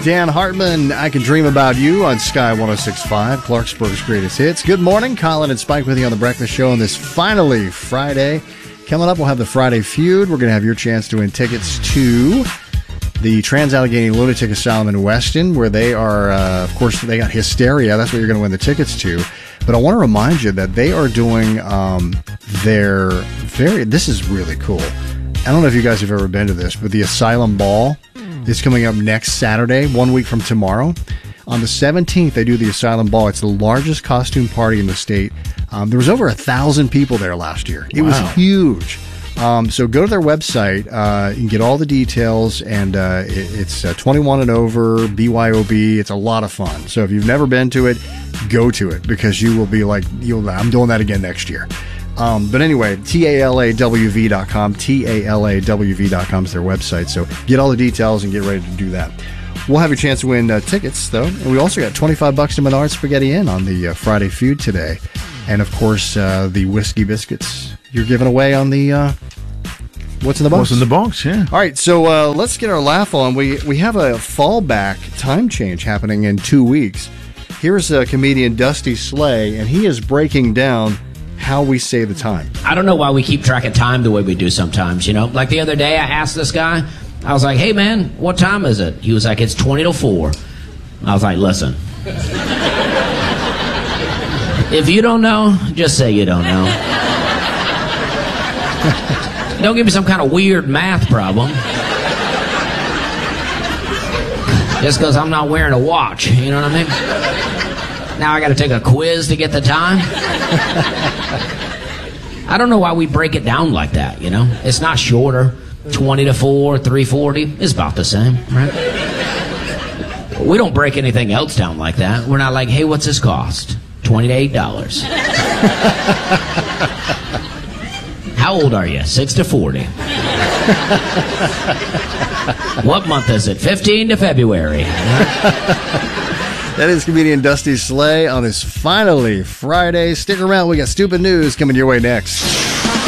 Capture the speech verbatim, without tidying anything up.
Dan Hartman, I Can Dream About You on Sky one oh six point five, Clarksburg's greatest hits. Good morning, Colin and Spike with you on The Breakfast Show on this finally Friday. Coming up, we'll have the Friday Feud. We're going to have your chance to win tickets to the Trans-Allegheny Lunatic Asylum in Weston, where they are, uh, of course, they got Hysteria. That's what you're going to win the tickets to. But I want to remind you that they are doing um, their very, this is really cool. I don't know if you guys have ever been to this, but the Asylum Ball is coming up next Saturday, one week from tomorrow. On the seventeenth, they do the Asylum Ball. It's the largest costume party in the state. Um, there was over a thousand people there last year. It wow. was huge. Um, so go to their website. Uh, you can get all the details, and uh, it, it's uh, twenty-one and over, B Y O B. It's a lot of fun. So if you've never been to it, go to it, because you will be like, you'll, I'm doing that again next year. Um, but anyway, T A L A W V dot com, T A L A W V dot com is their website. So get all the details and get ready to do that. We'll have a chance to win uh, tickets, though. And we also got twenty-five bucks to Menards Spaghetti Inn on the uh, Friday Feud today. And, of course, uh, the Whiskey Biscuits you're giving away on the uh, What's in the Box? What's in the Box, yeah. All right, so uh, let's get our laugh on. We, we have a fallback time change happening in two weeks. Here's uh, comedian Dusty Slay, and he is breaking down how we say the time. I don't know why we keep track of time the way we do sometimes, you know? Like the other day, I asked this guy, I was like, hey, man, what time is it? He was like, it's twenty to four. I was like, listen. If you don't know, just say you don't know. Don't give me some kind of weird math problem. Just because I'm not wearing a watch, you know what I mean? Now I got to take a quiz to get the time? I don't know why we break it down like that, you know? It's not shorter. twenty to four, three forty, it's about the same, right? We don't break anything else down like that. We're not like, hey, what's this cost? twenty-eight dollars. How old are you? six to forty. What month is it? fifteen to February. That is comedian Dusty Slay on this finally Friday. Stick around. We got stupid news coming your way next.